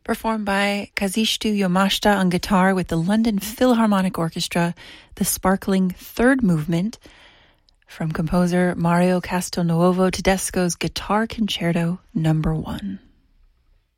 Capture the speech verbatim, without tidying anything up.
performed by Kazushito Yamashita on guitar with the London Philharmonic Orchestra, the sparkling third movement from composer Mario Castelnuovo Tedesco's Guitar Concerto Number One.